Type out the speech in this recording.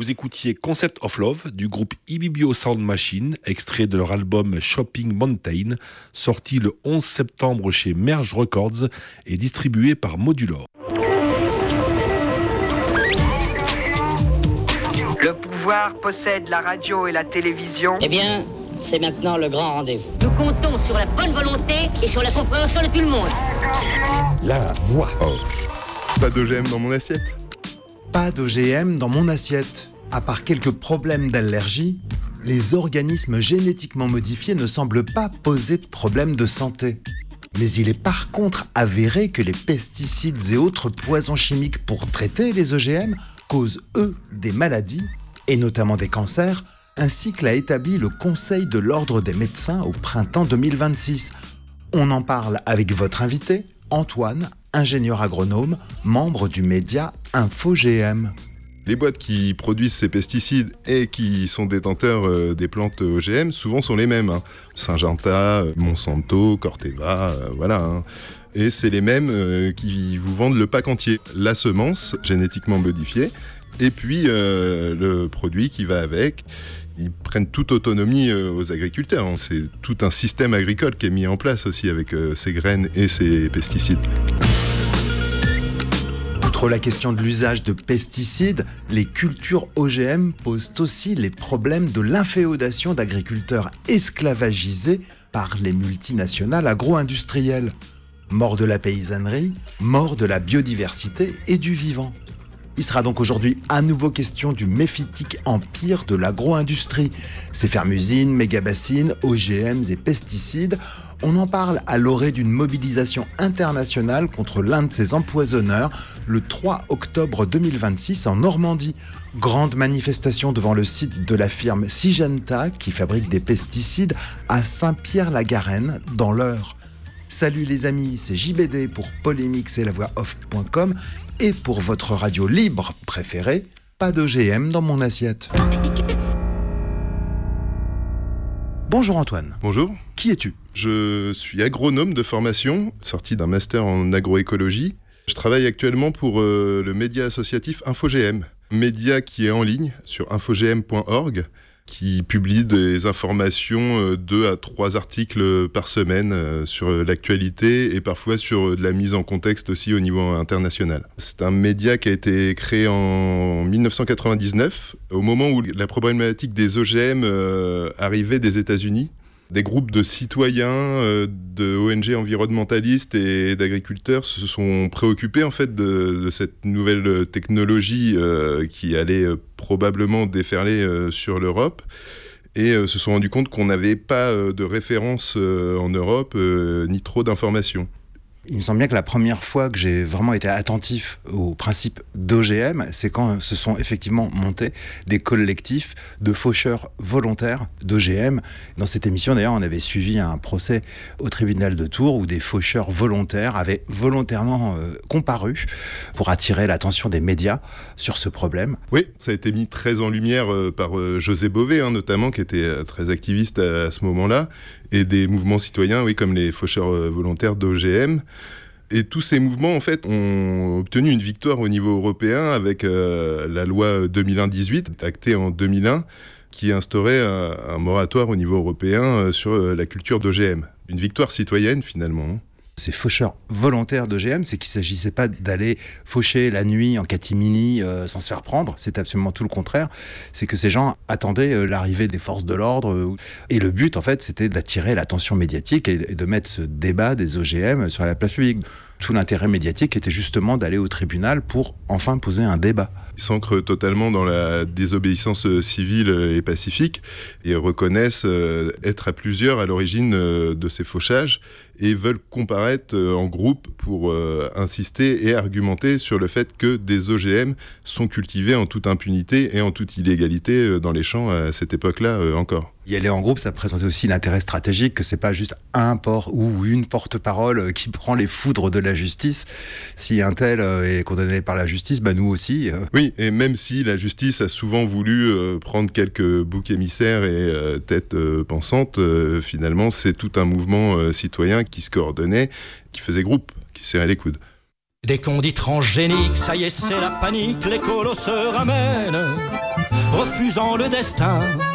Vous écoutiez Concept of Love du groupe Ibibio Sound Machine, extrait de leur album Shopping Mountain, sorti le 11 septembre chez Merge Records et distribué par Modulor. Le pouvoir possède la radio et la télévision. Eh bien, c'est maintenant le grand rendez-vous. Nous comptons sur la bonne volonté et sur la compréhension de tout le monde. La voix off. Pas d'OGM dans mon assiette. Pas d'OGM dans mon assiette. À part quelques problèmes d'allergie, les organismes génétiquement modifiés ne semblent pas poser de problème de santé. Mais il est par contre avéré que les pesticides et autres poisons chimiques pour traiter les OGM causent, eux, des maladies, et notamment des cancers, ainsi que l'a établi le Conseil de l'Ordre des médecins au printemps 2026. On en parle avec votre invité, Antoine, ingénieur agronome, membre du média InfoGM. Les boîtes qui produisent ces pesticides et qui sont détenteurs des plantes OGM, souvent sont les mêmes. Syngenta, Monsanto, Corteva, voilà. Et c'est les mêmes qui vous vendent le pack entier. La semence génétiquement modifiée et puis le produit qui va avec. Ils prennent toute autonomie aux agriculteurs. C'est tout un système agricole qui est mis en place aussi avec ces graines et ces pesticides. Outre la question de l'usage de pesticides, les cultures OGM posent aussi les problèmes de l'inféodation d'agriculteurs esclavagisés par les multinationales agro-industrielles. Mort de la paysannerie, mort de la biodiversité et du vivant. Il sera donc aujourd'hui à nouveau question du méphitique empire de l'agro-industrie. Ces fermes-usines, méga-bassines, OGM et pesticides, on en parle à l'orée d'une mobilisation internationale contre l'un de ces empoisonneurs le 3 octobre 2026 en Normandie. Grande manifestation devant le site de la firme Syngenta qui fabrique des pesticides à Saint-Pierre-la-Garenne dans l'Eure. Salut les amis, c'est JBD pour Polémix et lavoixoff.com et pour votre radio libre préférée, pas d'OGM dans mon assiette. Bonjour Antoine. Bonjour. Qui es-tu ? Je suis agronome de formation, sorti d'un master en agroécologie. Je travaille actuellement pour le média associatif InfoGM, média qui est en ligne sur infogm.org, qui publie des informations, 2 à 3 articles par semaine sur l'actualité et parfois sur de la mise en contexte aussi au niveau international. C'est un média qui a été créé en 1999, au moment où la problématique des OGM arrivait des États-Unis. Des groupes de citoyens, de ONG environnementalistes et d'agriculteurs se sont préoccupés en fait de cette nouvelle technologie qui allait probablement déferler sur l'Europe et se sont rendus compte qu'on n'avait pas de référence en Europe ni trop d'informations. Il me semble bien que la première fois que j'ai vraiment été attentif au principe d'OGM, c'est quand se sont effectivement montés des collectifs de faucheurs volontaires d'OGM. Dans cette émission, d'ailleurs, on avait suivi un procès au tribunal de Tours où des faucheurs volontaires avaient volontairement comparu pour attirer l'attention des médias sur ce problème. Oui, ça a été mis très en lumière par José Bové, notamment, qui était très activiste à ce moment-là, et des mouvements citoyens, oui, comme les faucheurs volontaires d'OGM. Et tous ces mouvements, en fait, ont obtenu une victoire au niveau européen avec la loi 2001-18, actée en 2001, qui instaurait un moratoire au niveau européen sur la culture d'OGM. Une victoire citoyenne, finalement. Ces faucheurs volontaires d'OGM, c'est qu'il ne s'agissait pas d'aller faucher la nuit en catimini sans se faire prendre, c'est absolument tout le contraire. C'est que ces gens attendaient l'arrivée des forces de l'ordre. Et le but, en fait, c'était d'attirer l'attention médiatique et de mettre ce débat des OGM sur la place publique. Tout l'intérêt médiatique était justement d'aller au tribunal pour enfin poser un débat. Ils s'ancrent totalement dans la désobéissance civile et pacifique et reconnaissent être à plusieurs à l'origine de ces fauchages et veulent comparaître en groupe pour insister et argumenter sur le fait que des OGM sont cultivés en toute impunité et en toute illégalité dans les champs à cette époque-là encore. Y aller en groupe, ça présentait aussi l'intérêt stratégique que c'est pas juste un ou une porte-parole qui prend les foudres de la justice. Si un tel est condamné par la justice, nous aussi. Oui, et même si la justice a souvent voulu prendre quelques boucs émissaires et têtes pensantes, finalement c'est tout un mouvement citoyen qui se coordonnait, qui faisait groupe, qui serrait les coudes. Dès qu'on dit transgénique, ça y est, c'est la panique, les colos se ramènent. refusant le destin.